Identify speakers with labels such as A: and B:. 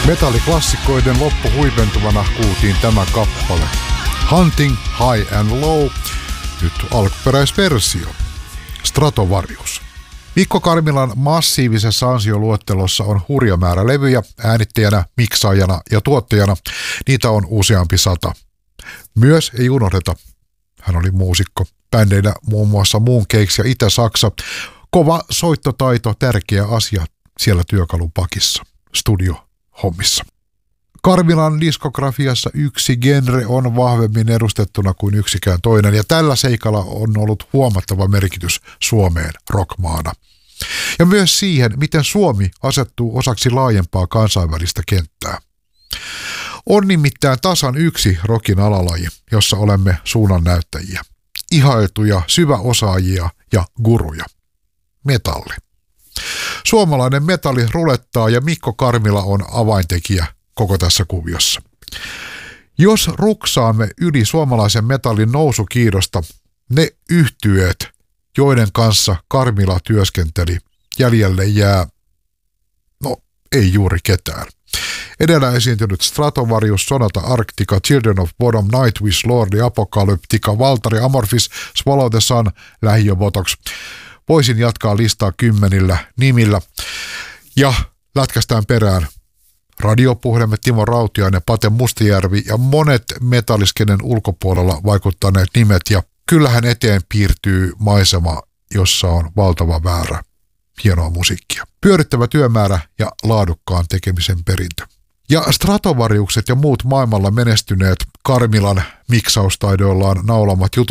A: Metalliklassikoiden loppuhuipentuvana kuultiin tämä kappale. Hunting High and Low, nyt alkuperäisversio. Stratovarius. Mikko Karmilan massiivisessa ansioluettelossa on hurja määrä levyjä, äänittäjänä, miksaajana ja tuottajana. Niitä on useampi 100. Myös ei unohdeta, hän oli muusikko. Bändeinä muun muassa Mooncakes ja Itä-Saksa. Kova soittotaito, tärkeä asia siellä työkalupakissa, studiohommissa. Karmilan diskografiassa yksi genre on vahvemmin edustettuna kuin yksikään toinen, ja tällä seikalla on ollut huomattava merkitys Suomeen rockmaana. Ja myös siihen, miten Suomi asettuu osaksi laajempaa kansainvälistä kenttää. On nimittäin tasan yksi rockin alalaji, jossa olemme suunnannäyttäjiä. Ihailtuja syväosaajia ja guruja. Metalli. Suomalainen metalli rulettaa ja Mikko Karmila on avaintekijä koko tässä kuviossa. Jos ruksaamme yli suomalaisen metallin nousukiidosta, ne yhtyeet, joiden kanssa Karmila työskenteli, jäljelle jää, ei juuri ketään. Edellä esiintynyt Stratovarius, Sonata Arctica, Children of Bodom, Nightwish, Lordi, Apocalyptica, Valtari, Amorphis, Swallow the Sun, Lähiöbotox. Voisin jatkaa listaa 10 nimillä. Ja lätkästään perään radiopuhelimet Timo Rautiainen, Pate Mustajärvi ja monet metalliskenen ulkopuolella vaikuttaneet nimet. Ja kyllähän eteen piirtyy maisema, jossa on valtava määrä hienoa musiikkia. Pyörittävä työmäärä ja laadukkaan tekemisen perintö. Ja Stratovariukset ja muut maailmalla menestyneet Karmilan miksaustaidoillaan naulamat jutut